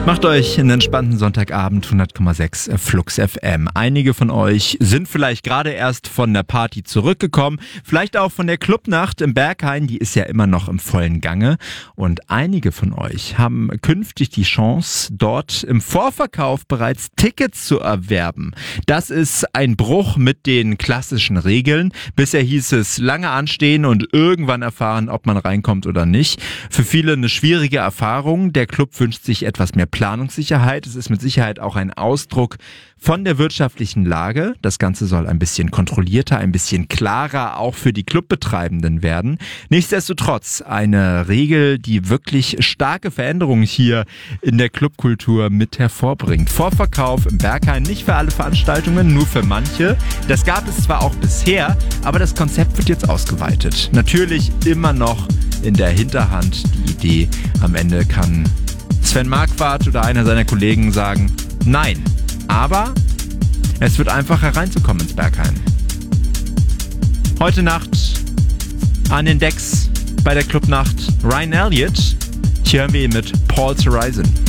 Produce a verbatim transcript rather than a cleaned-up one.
Macht euch einen entspannten Sonntagabend, hundert Komma sechs Flux F M. Einige von euch sind vielleicht gerade erst von der Party zurückgekommen, vielleicht auch von der Clubnacht im Berghain, die ist ja immer noch im vollen Gange. Und einige von euch haben künftig die Chance, dort im Vorverkauf bereits Tickets zu erwerben. Das ist ein Bruch mit den klassischen Regeln. Bisher hieß es lange anstehen und irgendwann erfahren, ob man reinkommt oder nicht. Für viele eine schwierige Erfahrung. Der Club wünscht sich etwas mehr Planungssicherheit. Es ist mit Sicherheit auch ein Ausdruck von der wirtschaftlichen Lage. Das Ganze soll ein bisschen kontrollierter, ein bisschen klarer auch für die Clubbetreibenden werden. Nichtsdestotrotz eine Regel, die wirklich starke Veränderungen hier in der Clubkultur mit hervorbringt. Vorverkauf im Berghain nicht für alle Veranstaltungen, nur für manche. Das gab es zwar auch bisher, aber das Konzept wird jetzt ausgeweitet. Natürlich immer noch in der Hinterhand die Idee, am Ende kann Sven Marquardt oder einer seiner Kollegen sagen, nein, aber es wird einfacher reinzukommen ins Berghain. Heute Nacht an den Decks bei der Clubnacht Ryan Elliott. Hier hören wir ihn mit Paul's Horizon.